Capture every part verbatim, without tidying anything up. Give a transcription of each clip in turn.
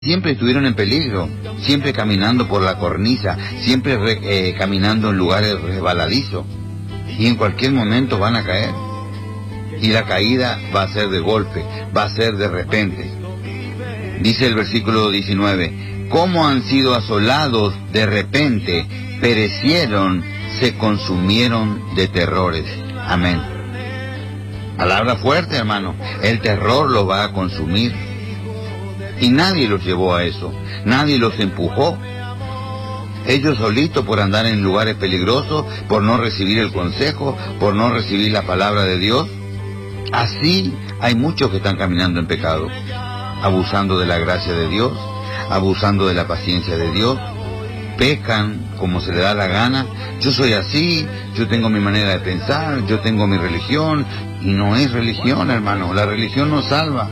Siempre estuvieron en peligro, siempre caminando por la cornisa, siempre re, eh, caminando en lugares resbaladizos. Y en cualquier momento van a caer. Y la caída va a ser de golpe, va a ser de repente. Dice el versículo diecinueve, ¿cómo han sido asolados de repente? Perecieron, se consumieron de terrores. Amén. Palabra fuerte, hermano. El terror los va a consumir. Y nadie los llevó a eso, nadie los empujó. Ellos solitos, por andar en lugares peligrosos, por no recibir el consejo, por no recibir la palabra de Dios. Así hay muchos que están caminando en pecado, abusando de la gracia de Dios, abusando de la paciencia de Dios. Pecan como se le da la gana. Yo soy así, yo tengo mi manera de pensar, yo tengo mi religión. Y no es religión, hermano, la religión no salva.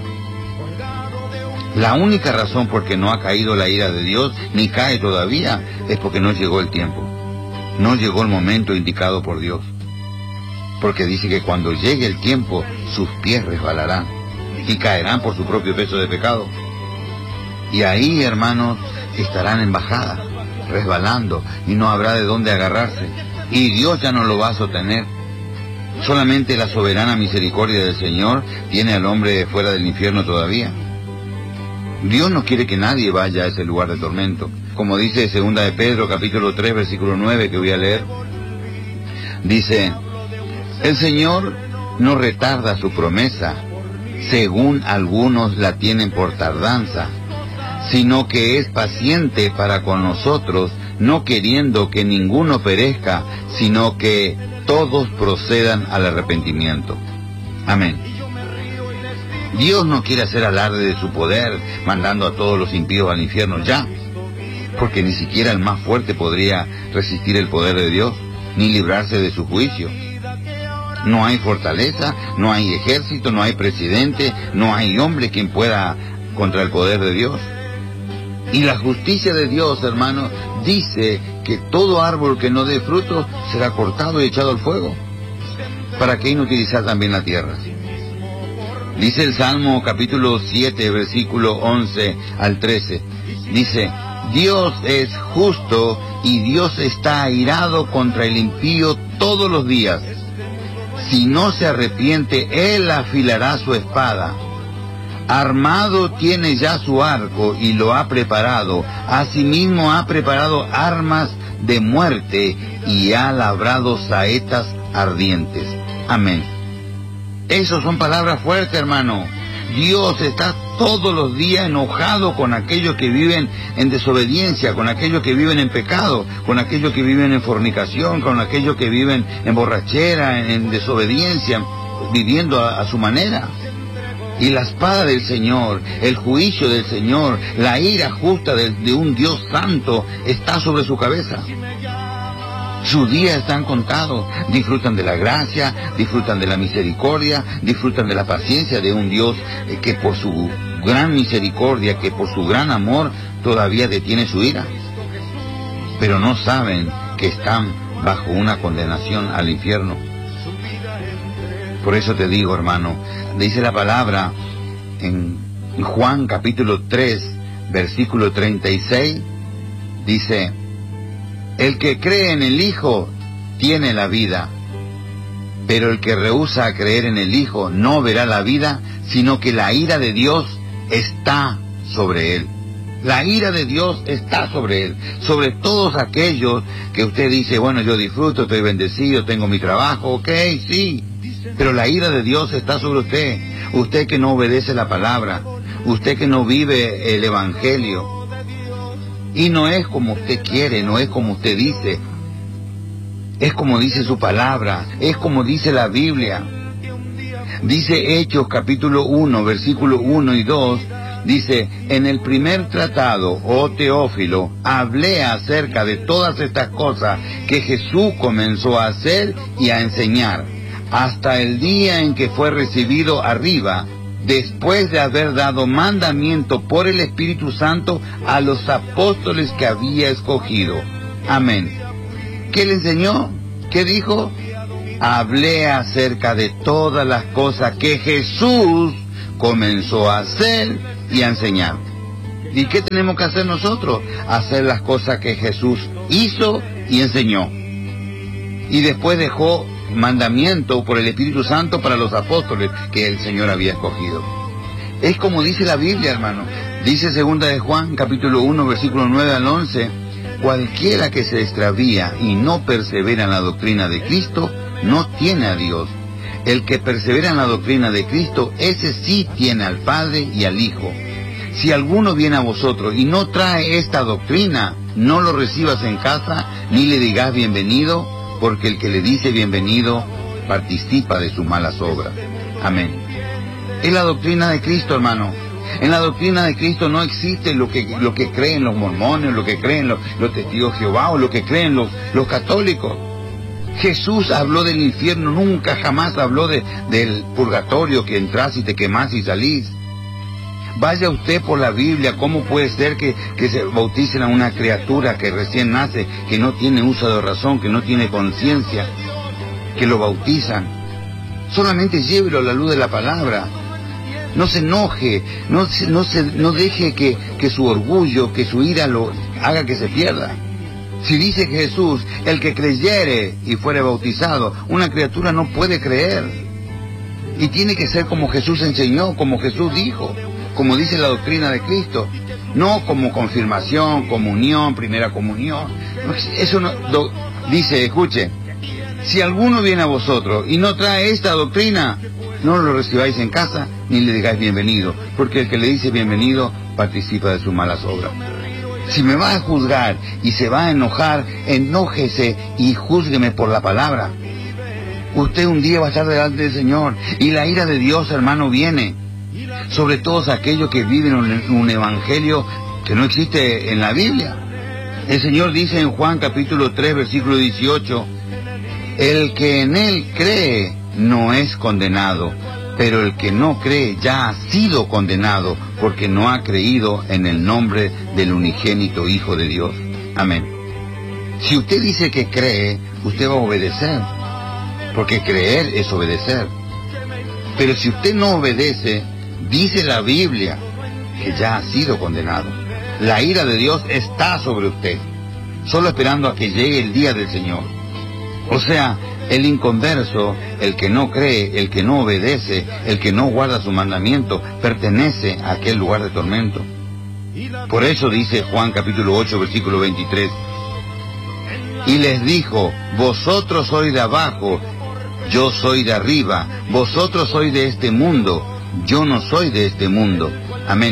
La única razón por que no ha caído la ira de Dios, ni cae todavía, es porque no llegó el tiempo. No llegó el momento indicado por Dios. Porque dice que cuando llegue el tiempo, sus pies resbalarán y caerán por su propio peso de pecado. Y ahí, hermanos, estarán en bajada, resbalando, y no habrá de dónde agarrarse. Y Dios ya no lo va a sostener. Solamente la soberana misericordia del Señor tiene al hombre fuera del infierno todavía. Dios no quiere que nadie vaya a ese lugar de tormento. Como dice segunda de Pedro, capítulo tres, versículo nueve, que voy a leer. Dice, el Señor no retarda su promesa, según algunos la tienen por tardanza, sino que es paciente para con nosotros, no queriendo que ninguno perezca, sino que todos procedan al arrepentimiento. Amén. Dios no quiere hacer alarde de su poder, mandando a todos los impíos al infierno ya, porque ni siquiera el más fuerte podría resistir el poder de Dios, ni librarse de su juicio. No hay fortaleza, no hay ejército, no hay presidente, no hay hombre quien pueda contra el poder de Dios. Y la justicia de Dios, hermano, dice que todo árbol que no dé fruto será cortado y echado al fuego. ¿Para qué inutilizar también la tierra? Dice el Salmo capítulo siete, versículo once al trece. Dice, Dios es justo y Dios está airado contra el impío todos los días. Si no se arrepiente, Él afilará su espada. Armado tiene ya su arco y lo ha preparado. Asimismo ha preparado armas de muerte y ha labrado saetas ardientes. Amén. Esas son palabras fuertes, hermano. Dios está todos los días enojado con aquellos que viven en desobediencia, con aquellos que viven en pecado, con aquellos que viven en fornicación, con aquellos que viven en borrachera, en, en desobediencia, viviendo a, a su manera. Y la espada del Señor, el juicio del Señor, la ira justa de, de un Dios santo está sobre su cabeza. Sus días están contados. Disfrutan de la gracia, disfrutan de la misericordia, disfrutan de la paciencia de un Dios que por su gran misericordia, que por su gran amor, todavía detiene su ira. Pero no saben que están bajo una condenación al infierno. Por eso te digo, hermano, dice la palabra en Juan capítulo tres, versículo treinta y seis, dice, el que cree en el Hijo tiene la vida, pero el que rehúsa a creer en el Hijo no verá la vida, sino que la ira de Dios está sobre él. La ira de Dios está sobre él, sobre todos aquellos que usted dice, bueno, yo disfruto, estoy bendecido, tengo mi trabajo, ok, sí, pero la ira de Dios está sobre usted, usted que no obedece la palabra, usted que no vive el Evangelio. Y no es como usted quiere, no es como usted dice, es como dice su palabra, es como dice la Biblia. Dice Hechos capítulo uno, versículo uno y dos, dice, en el primer tratado, oh Teófilo, hablé acerca de todas estas cosas que Jesús comenzó a hacer y a enseñar, hasta el día en que fue recibido arriba, después de haber dado mandamiento por el Espíritu Santo a los apóstoles que había escogido. Amén. ¿Qué le enseñó? ¿Qué dijo? Hablé acerca de todas las cosas que Jesús comenzó a hacer y a enseñar. ¿Y qué tenemos que hacer nosotros? Hacer las cosas que Jesús hizo y enseñó. Y después dejó mandamiento por el Espíritu Santo para los apóstoles que el Señor había escogido. Es como dice la Biblia, hermano. Dice segunda de Juan, capítulo uno, versículo nueve al once, cualquiera que se extravía y no persevera en la doctrina de Cristo, no tiene a Dios. El que persevera en la doctrina de Cristo, ese sí tiene al Padre y al Hijo. Si alguno viene a vosotros y no trae esta doctrina, no lo recibas en casa, ni le digas bienvenido, porque el que le dice bienvenido participa de sus malas obras. Amén. Es la doctrina de Cristo, hermano. En la doctrina de Cristo no existe lo que, lo que creen los mormones, lo que creen los, los testigos de Jehová o lo que creen los, los católicos. Jesús habló del infierno, nunca jamás habló de, del purgatorio, que entras y te quemás y salís. Vaya usted por la Biblia, ¿cómo puede ser que, que se bauticen a una criatura que recién nace, que no tiene uso de razón, que no tiene conciencia, que lo bautizan? Solamente llévelo a la luz de la palabra. No se enoje, no, no, se, no deje que, que su orgullo, que su ira lo haga que se pierda. Si dice Jesús, el que creyere y fuere bautizado, una criatura no puede creer. Y tiene que ser como Jesús enseñó, como Jesús dijo, como dice la doctrina de Cristo. No como confirmación, comunión, primera comunión. Eso no, do, dice, escuche, si alguno viene a vosotros y no trae esta doctrina, no lo recibáis en casa, ni le digáis bienvenido, porque el que le dice bienvenido participa de sus malas obras. Si me va a juzgar y se va a enojar, enójese y júzgueme por la palabra. Usted un día va a estar delante del Señor, y la ira de Dios, hermano, viene sobre todos aquellos que viven un, un evangelio que no existe en la Biblia. El Señor dice en Juan capítulo tres, versículo dieciocho, el que en Él cree no es condenado, pero el que no cree ya ha sido condenado, porque no ha creído en el nombre del unigénito Hijo de Dios. Amén. Si usted dice que cree, usted va a obedecer, porque creer es obedecer. Pero si usted no obedece, dice la Biblia que ya ha sido condenado. La ira de Dios está sobre usted, solo esperando a que llegue el día del Señor. O sea, el inconverso, el que no cree, el que no obedece, el que no guarda su mandamiento, pertenece a aquel lugar de tormento. Por eso dice Juan capítulo ocho, versículo veintitrés, y les dijo, vosotros sois de abajo, yo soy de arriba, vosotros sois de este mundo, yo no soy de este mundo. Amén.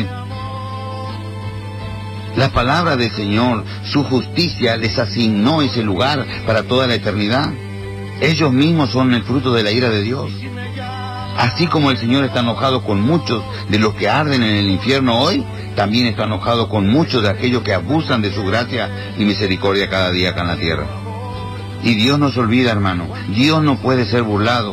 La palabra del Señor, su justicia, les asignó ese lugar para toda la eternidad. Ellos mismos son el fruto de la ira de Dios. Así como el Señor está enojado con muchos de los que arden en el infierno hoy, también está enojado con muchos de aquellos que abusan de su gracia y misericordia cada día acá en la tierra. Y Dios no se olvida, hermano. Dios no puede ser burlado.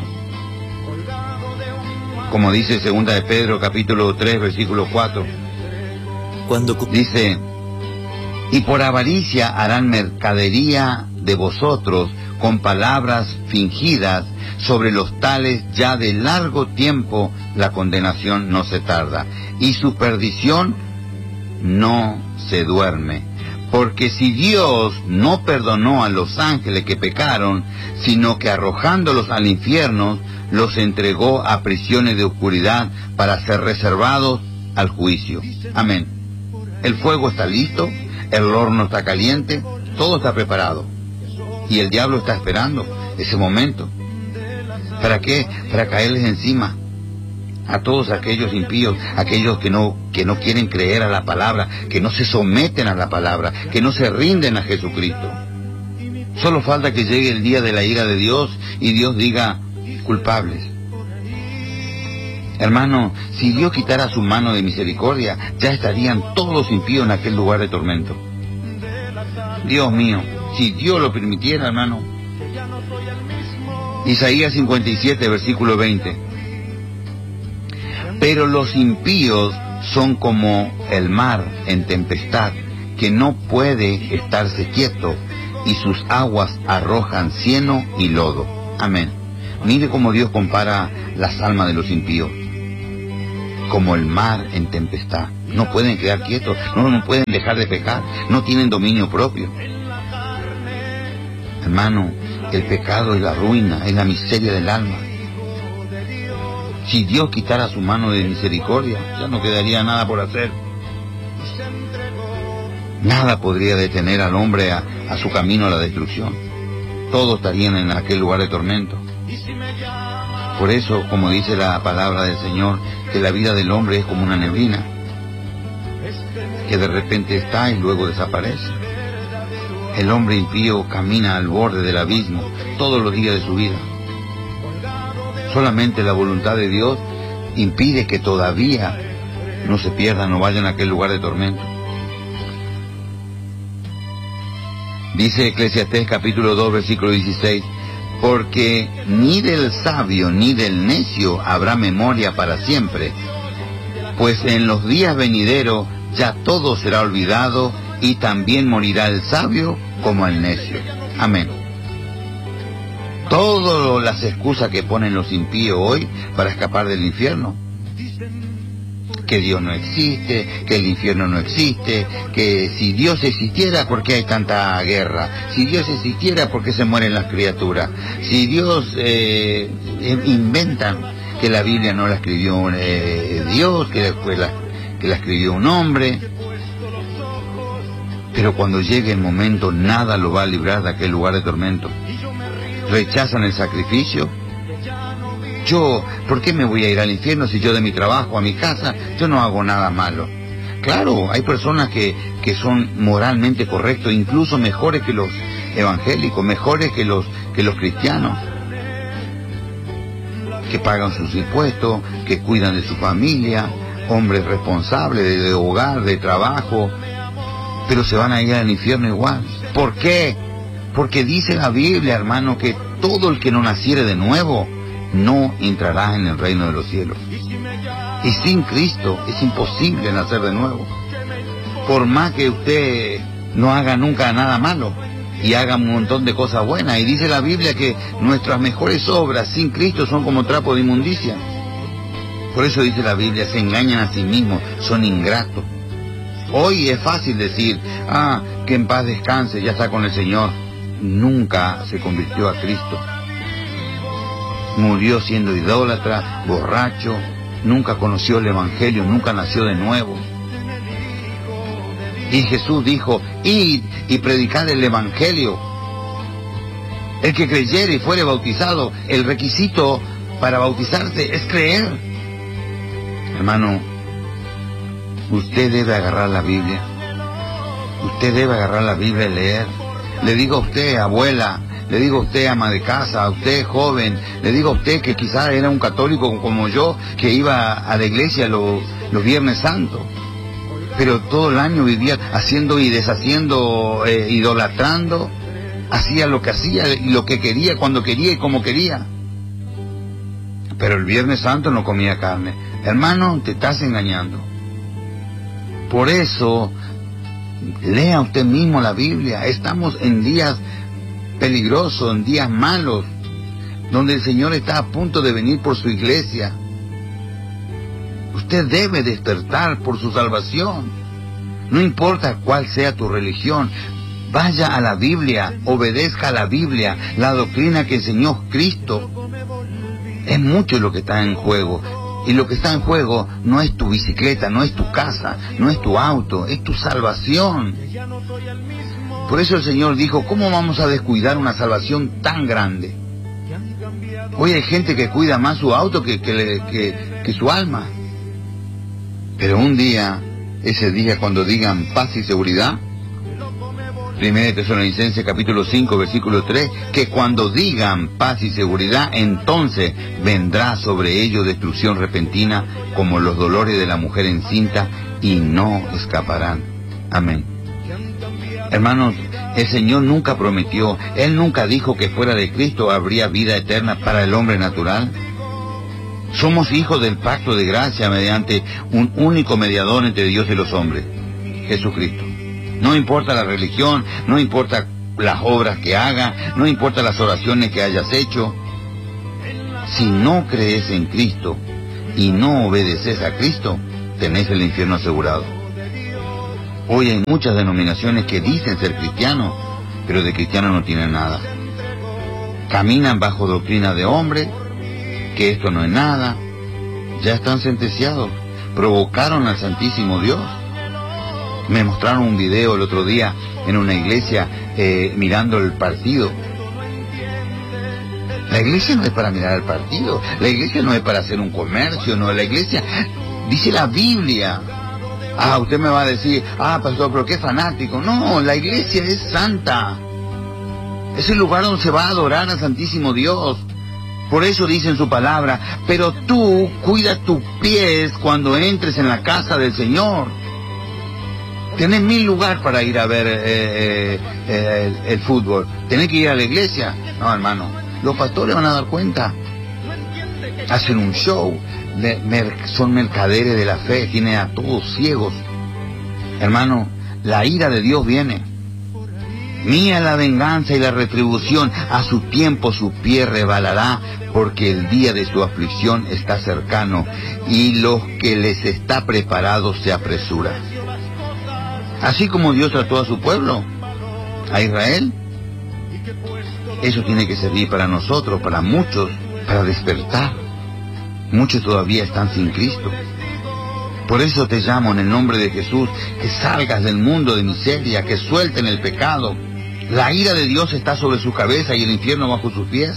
Como dice segunda de Pedro, capítulo tres, versículo cuatro. Cuando dice, y por avaricia harán mercadería de vosotros con palabras fingidas, sobre los tales ya de largo tiempo la condenación no se tarda, y su perdición no se duerme. Porque si Dios no perdonó a los ángeles que pecaron, sino que arrojándolos al infierno, los entregó a prisiones de oscuridad para ser reservados al juicio. Amén. El fuego está listo, el horno está caliente, todo está preparado. Y el diablo está esperando ese momento. ¿Para qué? Para caerles encima a todos aquellos impíos, aquellos que no, que no quieren creer a la palabra, que no se someten a la palabra, que no se rinden a Jesucristo. Solo falta que llegue el día de la ira de Dios y Dios diga, culpables. Hermano, si Dios quitara su mano de misericordia, ya estarían todos los impíos en aquel lugar de tormento. Dios mío, si Dios lo permitiera, hermano. Isaías cincuenta y siete, versículo veinte. Pero los impíos son como el mar en tempestad, que no puede estarse quieto, y sus aguas arrojan cieno y lodo. Amén. Mire cómo Dios compara las almas de los impíos. como el mar en tempestad. No pueden quedar quietos, no, no pueden dejar de pecar, no tienen dominio propio. Hermano, el pecado es la ruina, es la miseria del alma. Si Dios quitara su mano de misericordia, ya no quedaría nada por hacer. Nada podría detener al hombre a, a su camino a la destrucción. Todos estarían en aquel lugar de tormento. Por eso, como dice la palabra del Señor, que la vida del hombre es como una neblina, que de repente está y luego desaparece. El hombre impío camina al borde del abismo todos los días de su vida. Solamente la voluntad de Dios impide que todavía no se pierdan o vayan a aquel lugar de tormento. Dice Eclesiastés capítulo dos, versículo dieciséis, porque ni del sabio ni del necio habrá memoria para siempre, pues en los días venideros ya todo será olvidado y también morirá el sabio como el necio. Amén. Todas las excusas que ponen los impíos hoy para escapar del infierno, que Dios no existe, que el infierno no existe, que si Dios existiera, ¿por qué hay tanta guerra? Si Dios existiera, ¿por qué se mueren las criaturas? Si Dios eh, inventan que la Biblia no la escribió eh, Dios, que después la, que la escribió un hombre. Pero cuando llegue el momento, nada lo va a librar de aquel lugar de tormento. Rechazan el sacrificio. Yo, ¿por qué me voy a ir al infierno si yo de mi trabajo a mi casa, yo no hago nada malo? Claro, hay personas que, que son moralmente correctos, incluso mejores que los evangélicos, mejores que los, que los cristianos, que pagan sus impuestos, que cuidan de su familia, hombres responsables de, de hogar, de trabajo, pero se van a ir al infierno igual. ¿Por qué? Porque dice la Biblia, hermano, que todo el que no naciere de nuevo no entrará en el reino de los cielos. Y sin Cristo es imposible nacer de nuevo. Por más que usted no haga nunca nada malo y haga un montón de cosas buenas. Y dice la Biblia que nuestras mejores obras sin Cristo son como trapo de inmundicia. Por eso dice la Biblia, se engañan a sí mismos, son ingratos. Hoy es fácil decir, ah, que en paz descanse, ya está con el Señor. Nunca se convirtió a Cristo. Murió siendo idólatra, borracho, nunca conoció el Evangelio, nunca nació de nuevo. Y Jesús dijo, id y predicad el Evangelio. El que creyere y fuere bautizado, el requisito para bautizarse es creer. Hermano, usted debe agarrar la Biblia. Usted debe agarrar la Biblia y leer. Le digo a usted, abuela, le digo a usted, ama de casa, a usted, joven, le digo a usted que quizás era un católico como yo, que iba a la iglesia los, los Viernes Santos, pero todo el año vivía haciendo y deshaciendo, eh, idolatrando, hacía lo que hacía y lo que quería, cuando quería y como quería. Pero el Viernes Santo no comía carne. Hermano, te estás engañando. Por eso, lea usted mismo la Biblia. Estamos en días peligrosos, en días malos, donde el Señor está a punto de venir por su iglesia. Usted debe despertar por su salvación. No importa cuál sea tu religión, vaya a la Biblia, obedezca a la Biblia, la doctrina que enseñó Cristo. Es mucho lo que está en juego. Y lo que está en juego no es tu bicicleta, no es tu casa, no es tu auto, es tu salvación. Por eso el Señor dijo, ¿cómo vamos a descuidar una salvación tan grande? Hoy hay gente que cuida más su auto que, que, que, que su alma. Pero un día, ese día cuando digan paz y seguridad, Primera de Tesalonicenses capítulo cinco, versículo tres, que cuando digan paz y seguridad, entonces vendrá sobre ellos destrucción repentina, como los dolores de la mujer encinta, y no escaparán. Amén. Hermanos, el Señor nunca prometió, Él nunca dijo que fuera de Cristo habría vida eterna para el hombre natural. Somos hijos del pacto de gracia mediante un único mediador entre Dios y los hombres, Jesucristo. No importa la religión, no importa las obras que hagas, no importa las oraciones que hayas hecho. Si no crees en Cristo, y no obedeces a Cristo, tenés el infierno asegurado. Hoy hay muchas denominaciones que dicen ser cristianos, pero de cristianos no tienen nada. Caminan bajo doctrina de hombre, que esto no es nada. Ya están sentenciados. Provocaron al Santísimo Dios. Me mostraron un video el otro día en una iglesia eh, mirando el partido. La iglesia no es para mirar el partido. La iglesia no es para hacer un comercio, no. La iglesia, dice la Biblia. Ah, usted me va a decir, ah, pastor, pero qué fanático. No, la iglesia es santa. Es el lugar donde se va a adorar al Santísimo Dios. Por eso dice en su palabra, pero tú cuida tus pies cuando entres en la casa del Señor. Tenés mil lugares para ir a ver eh, eh, eh, el, el fútbol. Tenés que ir a la iglesia. No, hermano, los pastores van a dar cuenta. Hacen un show. De, mer, son mercaderes de la fe. Tienen a todos ciegos. Hermano, la ira de Dios viene. Mía la venganza y la retribución, a su tiempo su pie rebalará, porque el día de su aflicción está cercano, y los que les está preparado se apresura. Así como Dios trató a su pueblo, a Israel, eso tiene que servir para nosotros, para muchos, para despertar. Muchos todavía están sin Cristo. Por eso te llamo en el nombre de Jesús, que salgas del mundo de miseria, que suelten el pecado. La ira de Dios está sobre su cabeza y el infierno bajo sus pies.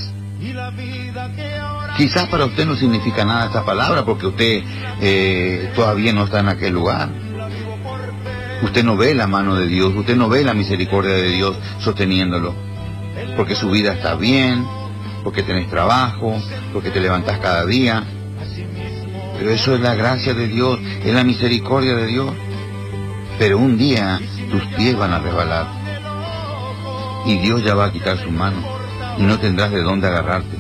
Quizás para usted no significa nada esta palabra, porque usted eh, todavía no está en aquel lugar. Usted no ve la mano de Dios, usted no ve la misericordia de Dios sosteniéndolo. Porque su vida está bien, porque tenés trabajo, porque te levantás cada día. Pero eso es la gracia de Dios, es la misericordia de Dios. Pero un día tus pies van a resbalar. Y Dios ya va a quitar su mano. Y no tendrás de dónde agarrarte.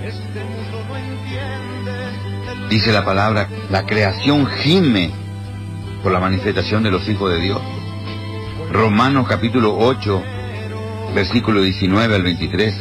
Dice la palabra, la creación gime por la manifestación de los hijos de Dios. Romanos capítulo ocho, versículo diecinueve al veintitrés.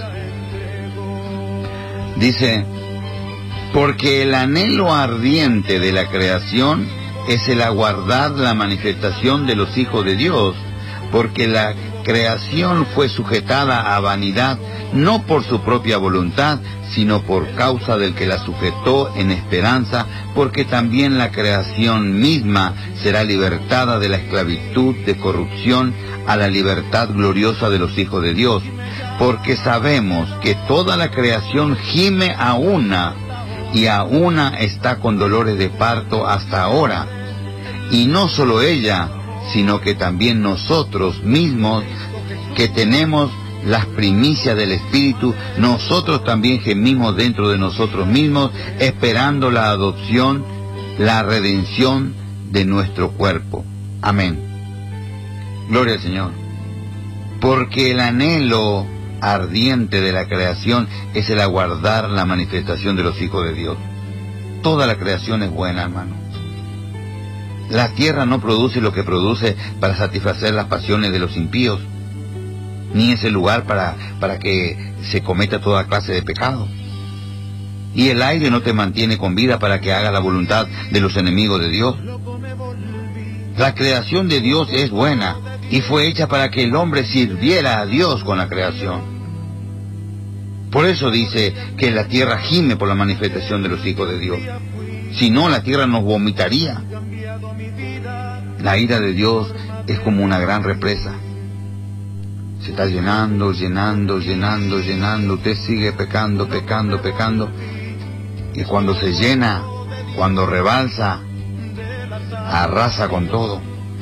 Dice, porque el anhelo ardiente de la creación es el aguardar la manifestación de los hijos de Dios, porque la creación fue sujetada a vanidad, no por su propia voluntad, sino por causa del que la sujetó en esperanza, porque también la creación misma será libertada de la esclavitud de corrupción a la libertad gloriosa de los hijos de Dios, porque sabemos que toda la creación gime a una, y a una está con dolores de parto hasta ahora, y no solo ella, sino que también nosotros mismos, que tenemos las primicias del Espíritu, nosotros también gemimos dentro de nosotros mismos, esperando la adopción, la redención de nuestro cuerpo. Amén. Gloria al Señor. Porque el anhelo ardiente de la creación es el aguardar la manifestación de los hijos de Dios. Toda la creación es buena, hermano. La tierra no produce lo que produce para satisfacer las pasiones de los impíos, ni es el lugar para, para que se cometa toda clase de pecado. Y el aire no te mantiene con vida para que hagas la voluntad de los enemigos de Dios. La creación de Dios es buena y fue hecha para que el hombre sirviera a Dios con la creación. Por eso dice que la tierra gime por la manifestación de los hijos de Dios. Si no, la tierra nos vomitaría. La ira de Dios es como una gran represa. Se está llenando, llenando, llenando, llenando. Usted sigue pecando, pecando, pecando. Y cuando se llena, cuando rebalsa, arrasa con todo.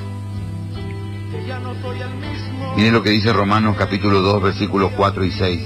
Mire lo que dice Romanos capítulo dos, versículos cuatro y seis.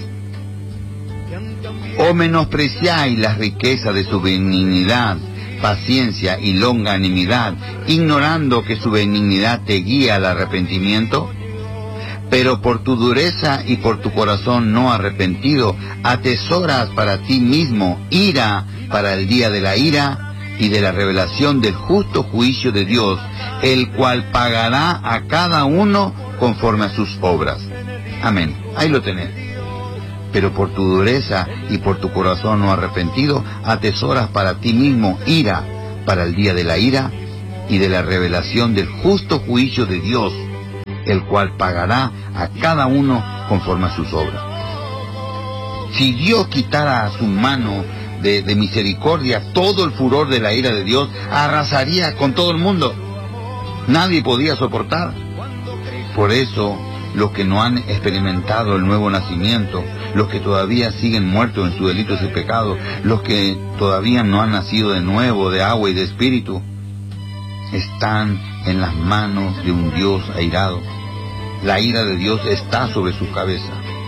O menospreciáis las riquezas de su benignidad, paciencia y longanimidad, ignorando que su benignidad te guía al arrepentimiento. Pero por tu dureza y por tu corazón no arrepentido, atesoras para ti mismo ira para el día de la ira y de la revelación del justo juicio de Dios, el cual pagará a cada uno conforme a sus obras. Amén. Ahí lo tenés. Pero por tu dureza y por tu corazón no arrepentido, atesoras para ti mismo ira para el día de la ira y de la revelación del justo juicio de Dios, el cual pagará a cada uno conforme a sus obras. Si Dios quitara a su mano de, de misericordia, todo el furor de la ira de Dios arrasaría con todo el mundo. Nadie podía soportar. Por eso, los que no han experimentado el nuevo nacimiento, los que todavía siguen muertos en sus delitos y pecados, los que todavía no han nacido de nuevo, de agua y de espíritu, están en las manos de un Dios airado. La ira de Dios está sobre su cabeza.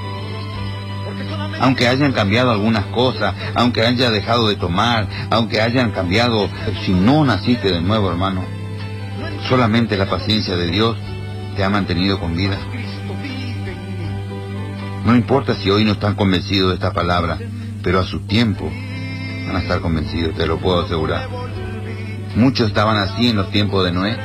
Aunque hayan cambiado algunas cosas, aunque hayan dejado de tomar, aunque hayan cambiado, si no naciste de nuevo, hermano, solamente la paciencia de Dios te ha mantenido con vida. No importa si hoy no están convencidos de esta palabra, pero a su tiempo van a estar convencidos, te lo puedo asegurar. Muchos estaban así en los tiempos de Noé,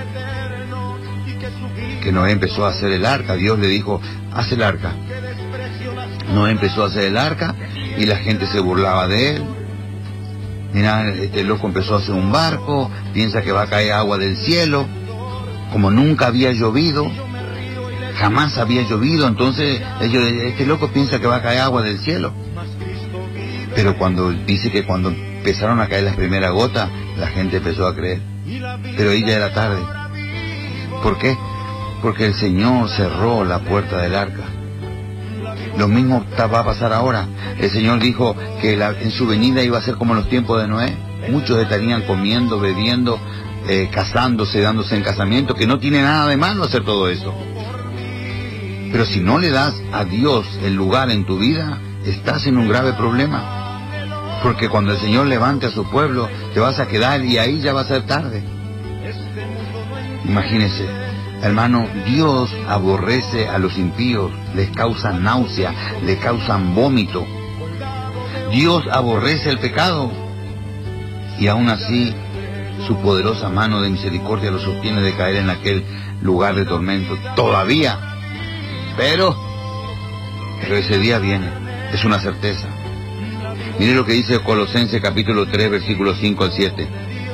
que Noé empezó a hacer el arca. Dios le dijo, haz el arca. Noé empezó a hacer el arca y la gente se burlaba de él. Mira, este loco empezó a hacer un barco, piensa que va a caer agua del cielo, como nunca había llovido, jamás había llovido, entonces ellos, este loco piensa que va a caer agua del cielo. Pero cuando dice que cuando empezaron a caer las primeras gotas, la gente empezó a creer. Pero ahí ya era tarde. ¿Por qué? Porque el Señor cerró la puerta del arca. Lo mismo va a pasar ahora. El Señor dijo que la, en su venida iba a ser como en los tiempos de Noé. Muchos estarían comiendo, bebiendo, eh, casándose, dándose en casamiento, que no tiene nada de malo hacer todo eso. Pero si no le das a Dios el lugar en tu vida, estás en un grave problema. Porque cuando el Señor levante a su pueblo, te vas a quedar y ahí ya va a ser tarde. Imagínese, hermano, Dios aborrece a los impíos, les causa náusea, les causan vómito. Dios aborrece el pecado. Y aún así, su poderosa mano de misericordia lo sostiene de caer en aquel lugar de tormento. Todavía. Pero, pero ese día viene, es una certeza. Mire lo que dice Colosenses capítulo tres, versículos cinco al siete.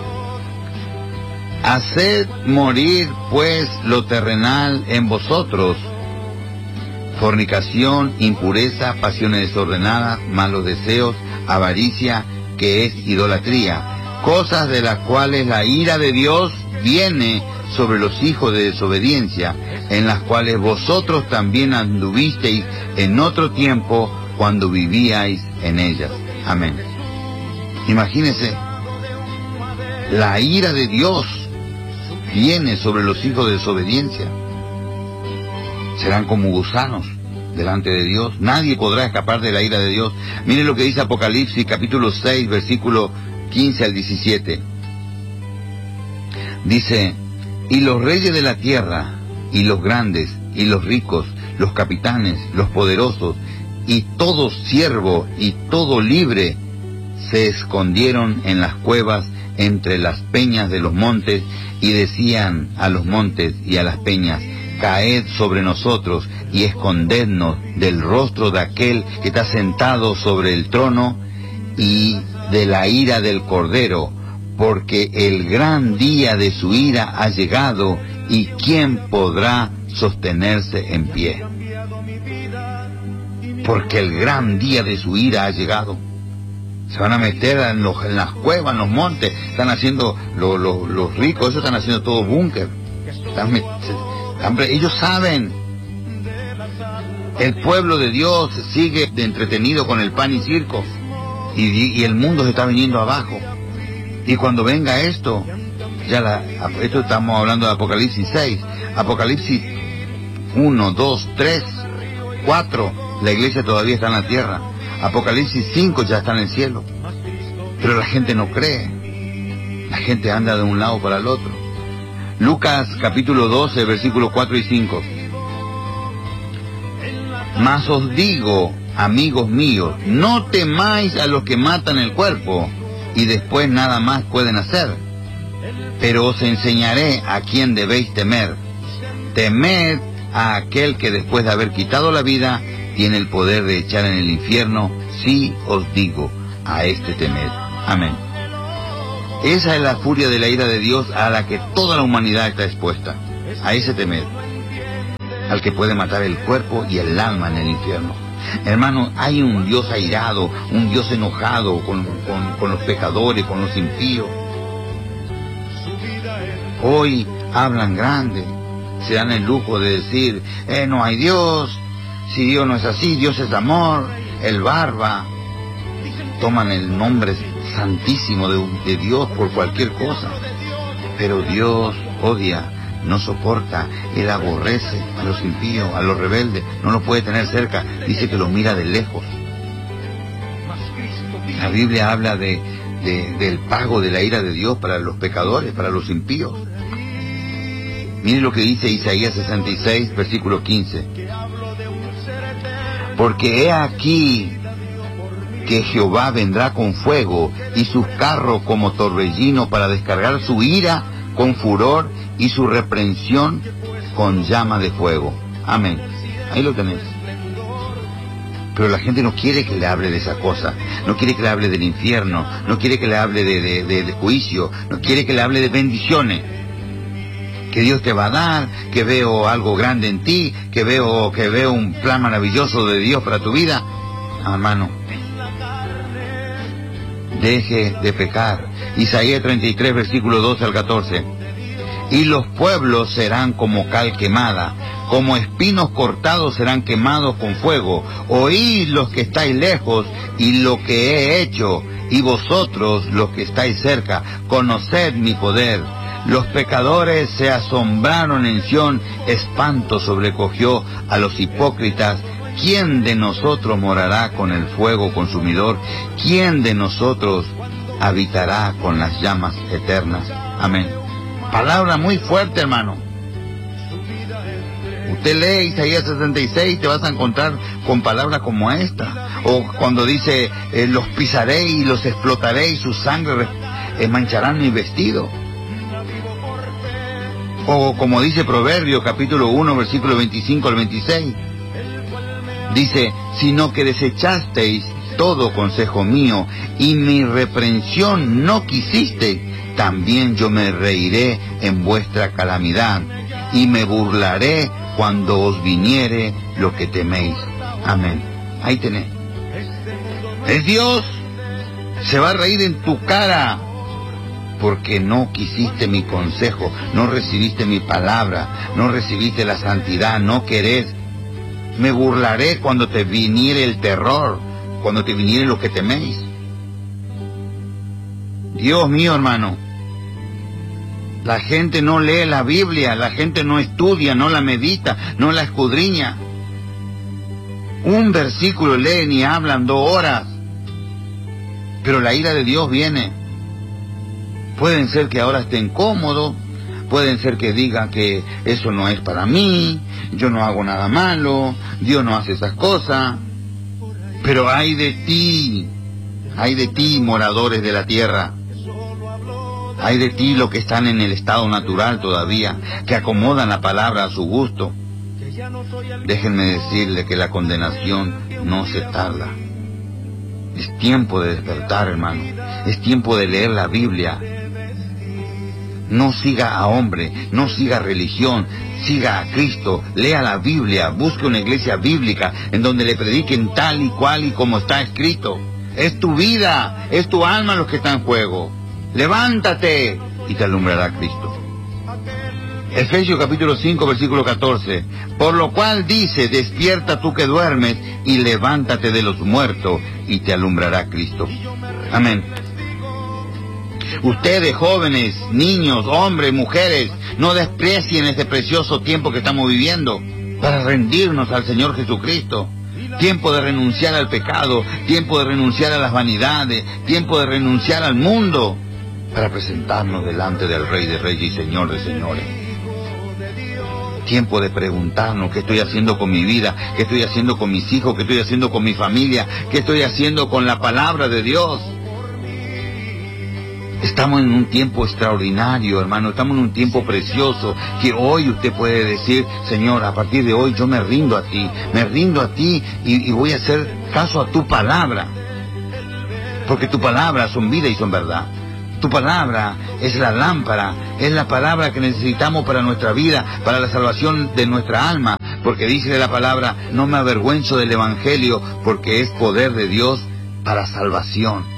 Haced morir, pues, lo terrenal en vosotros: fornicación, impureza, pasiones desordenadas, malos deseos, avaricia, que es idolatría, cosas de las cuales la ira de Dios viene sobre los hijos de desobediencia, en las cuales vosotros también anduvisteis en otro tiempo cuando vivíais en ellas. Amén. Imagínese, la ira de Dios viene sobre los hijos de desobediencia. Serán como gusanos delante de Dios. Nadie podrá escapar de la ira de Dios. Mire lo que dice Apocalipsis capítulo seis, versículo quince al diecisiete. Dice: y los reyes de la tierra, y los grandes, y los ricos, los capitanes, los poderosos, y todo siervo y todo libre, se escondieron en las cuevas entre las peñas de los montes, y decían a los montes y a las peñas: caed sobre nosotros y escondednos del rostro de aquel que está sentado sobre el trono y de la ira del Cordero, porque el gran día de su ira ha llegado, y ¿quién podrá sostenerse en pie? Porque el gran día de su ira ha llegado. Se van a meter en, los, en las cuevas, en los montes. Están haciendo, lo, lo, los ricos, ellos están haciendo todo búnker. Están, están, ellos saben. El pueblo de Dios sigue entretenido con el pan y circo. Y, y el mundo se está viniendo abajo. Y cuando venga esto, ya la, esto estamos hablando de Apocalipsis seis. Apocalipsis uno, dos, tres, cuatro. La iglesia todavía está en la tierra. Apocalipsis cinco ya está en el cielo. Pero la gente no cree. La gente anda de un lado para el otro. Lucas capítulo doce, versículos cuatro y cinco. Mas os digo, amigos míos, no temáis a los que matan el cuerpo y después nada más pueden hacer. Pero os enseñaré a quién debéis temer. Temed a aquel que después de haber quitado la vida tiene el poder de echar en el infierno, sí os digo, a este temed. Amén. Esa es la furia de la ira de Dios a la que toda la humanidad está expuesta. A ese temed. Al que puede matar el cuerpo y el alma en el infierno. Hermano, hay un Dios airado, un Dios enojado con, con, con los pecadores, con los impíos. Hoy hablan grande, se dan el lujo de decir, eh, no hay Dios, si Dios no es así, Dios es amor, el barba. Toman el nombre santísimo de, de Dios por cualquier cosa. Pero Dios odia, no soporta, Él aborrece a los impíos, a los rebeldes, no los puede tener cerca, dice que los mira de lejos. La Biblia habla de, de, del pago de la ira de Dios para los pecadores, para los impíos. Miren lo que dice Isaías sesenta y seis, versículo quince. Porque he aquí que Jehová vendrá con fuego y sus carros como torbellino para descargar su ira con furor y su reprensión con llama de fuego. Amén. Ahí lo tenés. Pero la gente no quiere que le hable de esa cosa, no quiere que le hable del infierno, no quiere que le hable de, de, de, de juicio, no quiere que le hable de bendiciones. Que Dios te va a dar, que veo algo grande en ti, que veo, que veo un plan maravilloso de Dios para tu vida. Hermano, deje de pecar. Isaías treinta y tres, versículo doce al catorce. Y los pueblos serán como cal quemada, como espinos cortados serán quemados con fuego. Oíd los que estáis lejos y lo que he hecho, y vosotros los que estáis cerca, conoced mi poder. Los pecadores se asombraron en Sión, espanto sobrecogió a los hipócritas. ¿Quién de nosotros morará con el fuego consumidor? ¿Quién de nosotros habitará con las llamas eternas? Amén. Palabra muy fuerte, hermano. Usted lee Isaías sesenta y seis y te vas a encontrar con palabras como esta. O cuando dice, eh, los pisaré y los explotaré y su sangre eh, mancharán mi vestido. O como dice Proverbios capítulo uno, versículo veinticinco al veintiséis. Dice, sino que desechasteis todo consejo mío y mi reprensión no quisisteis, también yo me reiré en vuestra calamidad y me burlaré cuando os viniere lo que teméis. Amén. Ahí tenés. El Dios se va a reír en tu cara porque no quisiste mi consejo, no recibiste mi palabra, no recibiste la santidad, no querés. Me burlaré cuando te viniere el terror, cuando te viniere lo que teméis. Dios mío, hermano, la gente no lee la Biblia, la gente no estudia, no la medita, no la escudriña. Un versículo leen y hablan dos horas, pero la ira de Dios viene. Pueden ser que ahora estén cómodos, pueden ser que digan que eso no es para mí, yo no hago nada malo, Dios no hace esas cosas. Pero ay de ti, ay de ti, moradores de la tierra. Hay de ti los que están en el estado natural todavía, que acomodan la palabra a su gusto. Déjenme decirle que la condenación no se tarda. Es tiempo de despertar, hermano. Es tiempo de leer la Biblia. No siga a hombre, no siga religión, siga a Cristo, lea la Biblia, busque una iglesia bíblica en donde le prediquen tal y cual y como está escrito. Es tu vida, es tu alma lo que está en juego. Levántate y te alumbrará Cristo. Efesios capítulo cinco, versículo catorce. Por lo cual dice, despierta tú que duermes y levántate de los muertos y te alumbrará Cristo. Amén. Ustedes, jóvenes, niños, hombres, mujeres, no desprecien este precioso tiempo que estamos viviendo para rendirnos al Señor Jesucristo. Tiempo de renunciar al pecado, tiempo de renunciar a las vanidades, tiempo de renunciar al mundo para presentarnos delante del Rey de Reyes y Señor de Señores. Tiempo de preguntarnos qué estoy haciendo con mi vida, qué estoy haciendo con mis hijos, qué estoy haciendo con mi familia, qué estoy haciendo con la palabra de Dios. Estamos en un tiempo extraordinario, hermano, estamos en un tiempo precioso, que hoy usted puede decir, Señor, a partir de hoy yo me rindo a ti, me rindo a ti y, y voy a hacer caso a tu palabra, porque tu palabra son vida y son verdad. Tu palabra es la lámpara, es la palabra que necesitamos para nuestra vida, para la salvación de nuestra alma, porque dice la palabra, no me avergüenzo del Evangelio, porque es poder de Dios para salvación.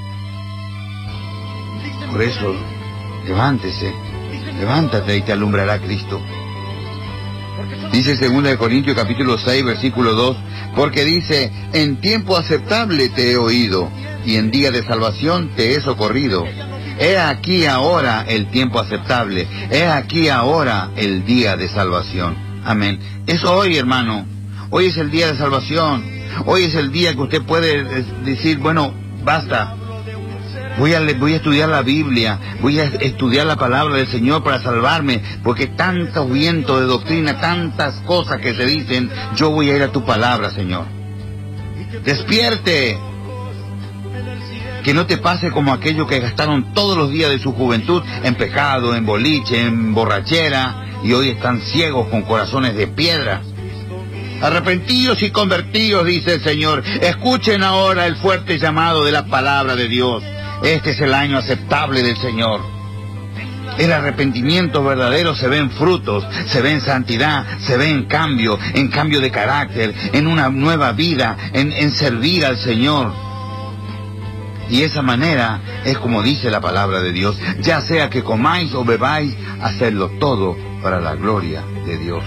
Por eso, levántese, levántate y te alumbrará Cristo. Dice segunda de Corintios capítulo seis, versículo dos, porque dice, en tiempo aceptable te he oído, y en día de salvación te he socorrido. He aquí ahora el tiempo aceptable, he aquí ahora el día de salvación. Amén. Eso hoy, hermano, hoy es el día de salvación, hoy es el día que usted puede decir, bueno, basta. Voy a, voy a estudiar la Biblia, voy a estudiar la palabra del Señor para salvarme, porque tantos vientos de doctrina, tantas cosas que se dicen, yo voy a ir a tu palabra, Señor. Despierte. Que no te pase como aquellos que gastaron todos los días de su juventud en pecado, en boliche, en borrachera, y hoy están ciegos con corazones de piedra. Arrepentidos y convertidos, dice el Señor. Escuchen ahora el fuerte llamado de la palabra de Dios. Este es el año aceptable del Señor. El arrepentimiento verdadero se ve en frutos, se ve en santidad, se ve en cambio, en cambio de carácter, en una nueva vida, en, en servir al Señor. Y esa manera es como dice la palabra de Dios, ya sea que comáis o bebáis, hacedlo todo para la gloria de Dios.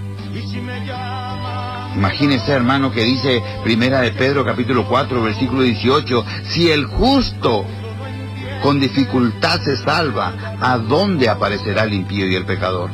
Imagínese, hermano, que dice Primera de Pedro capítulo cuatro, versículo dieciocho, si el justo con dificultad se salva, ¿a dónde aparecerá el impío y el pecador?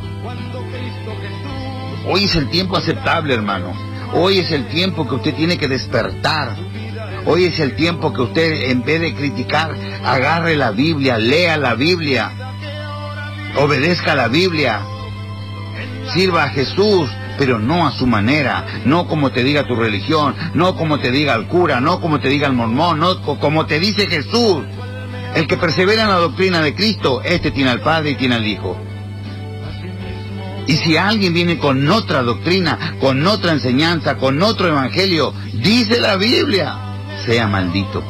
Hoy es el tiempo aceptable, hermano. Hoy es el tiempo que usted tiene que despertar. Hoy es el tiempo que usted, en vez de criticar, agarre la Biblia, lea la Biblia, obedezca la Biblia, sirva a Jesús, pero no a su manera, no como te diga tu religión, no como te diga el cura, no como te diga el mormón, no como te dice Jesús. El que persevera en la doctrina de Cristo, este tiene al Padre y tiene al Hijo. Y si alguien viene con otra doctrina, con otra enseñanza, con otro evangelio, dice la Biblia, sea maldito.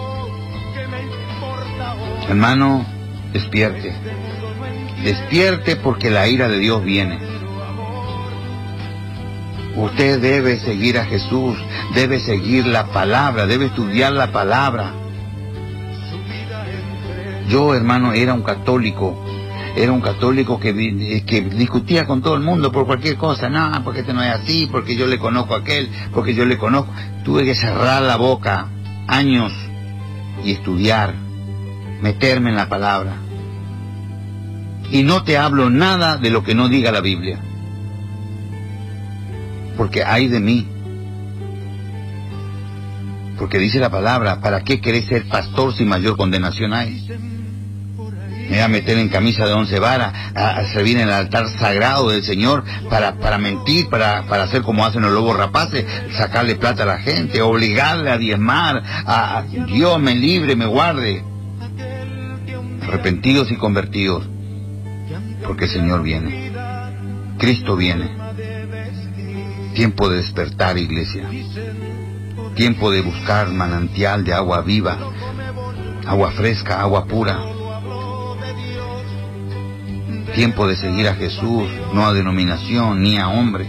Hermano, despierte. Despierte porque la ira de Dios viene. Usted debe seguir a Jesús, debe seguir la palabra, debe estudiar la palabra. Yo, hermano, era un católico, era un católico que, que discutía con todo el mundo por cualquier cosa. No, porque este no es así, porque yo le conozco a aquel, porque yo le conozco. Tuve que cerrar la boca años y estudiar, meterme en la palabra. Y no te hablo nada de lo que no diga la Biblia, porque hay de mí. Porque dice la palabra, ¿para qué querés ser pastor si mayor condenación hay? Me voy a meter en camisa de once varas, a, a servir en el altar sagrado del Señor, para, para mentir, para, para hacer como hacen los lobos rapaces, sacarle plata a la gente, obligarle a diezmar, a, a Dios me libre, me guarde. Arrepentidos y convertidos, porque el Señor viene, Cristo viene. Tiempo de despertar, iglesia. Tiempo de buscar manantial de agua viva, agua fresca, agua pura. Tiempo de seguir a Jesús, no a denominación ni a hombre.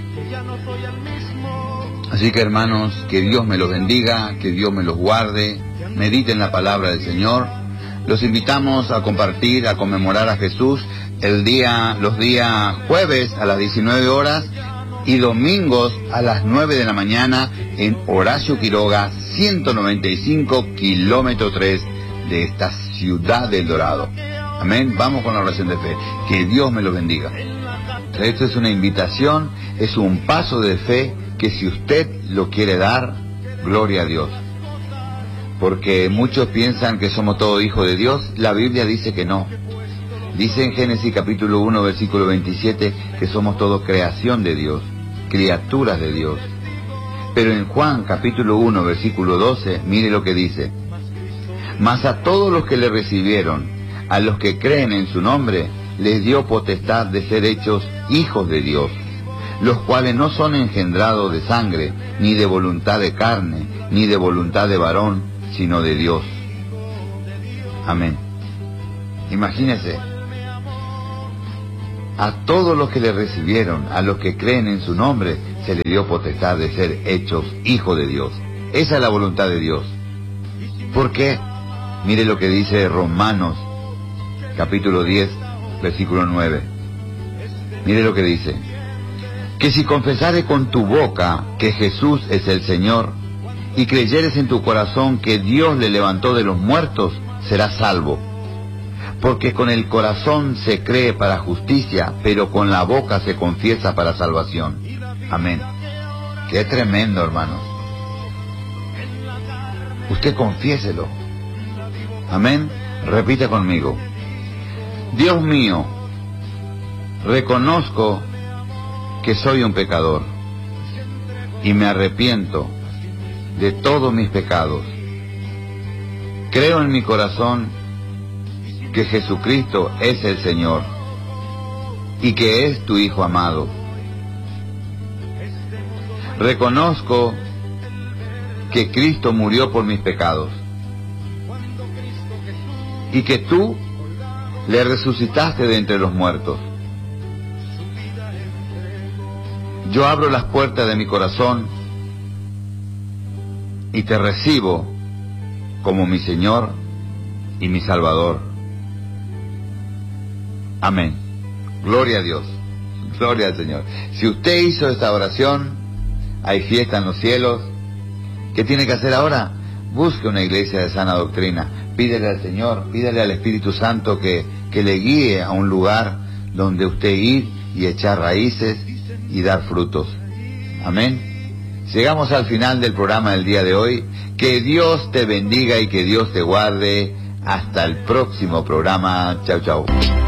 Así que, hermanos, que Dios me los bendiga, que Dios me los guarde. Mediten la palabra del Señor. Los invitamos a compartir, a conmemorar a Jesús el día, los días jueves a las diecinueve horas y domingos a las nueve de la mañana en Horacio Quiroga, ciento noventa y cinco, kilómetro tres de esta ciudad del Dorado. Amén. Vamos con la oración de fe. Que Dios me lo bendiga. Esto es una invitación, es un paso de fe que si usted lo quiere dar, gloria a Dios. Porque muchos piensan que somos todos hijos de Dios. La Biblia dice que no. Dice en Génesis capítulo uno, versículo veintisiete, que somos todos creación de Dios, criaturas de Dios. Pero en Juan capítulo uno, versículo doce, mire lo que dice. Mas a todos los que le recibieron, a los que creen en su nombre, les dio potestad de ser hechos hijos de Dios, los cuales no son engendrados de sangre, ni de voluntad de carne, ni de voluntad de varón, sino de Dios. Amén. Imagínense, a todos los que le recibieron, a los que creen en su nombre, se les dio potestad de ser hechos hijos de Dios. Esa es la voluntad de Dios. ¿Por qué? Mire lo que dice Romanos, capítulo diez, versículo nueve. Mire lo que dice: que si confesares con tu boca que Jesús es el Señor, y creyeres en tu corazón que Dios le levantó de los muertos, serás salvo. Porque con el corazón se cree para justicia, pero con la boca se confiesa para salvación. Amén. Qué tremendo, hermanos. Usted confiéselo. Amén. Repita conmigo: Dios mío, reconozco que soy un pecador y me arrepiento de todos mis pecados. Creo en mi corazón que Jesucristo es el Señor y que es tu Hijo amado. Reconozco que Cristo murió por mis pecados y que tú le resucitaste de entre los muertos. Yo abro las puertas de mi corazón y te recibo como mi Señor y mi Salvador. Amén. Gloria a Dios. Gloria al Señor. Si usted hizo esta oración, hay fiesta en los cielos. ¿Qué tiene que hacer ahora? Busque una iglesia de sana doctrina. Pídele al Señor, pídele al Espíritu Santo que, que le guíe a un lugar donde usted ir y echar raíces y dar frutos. Amén. Llegamos al final del programa del día de hoy. Que Dios te bendiga y que Dios te guarde. Hasta el próximo programa. Chau, chau.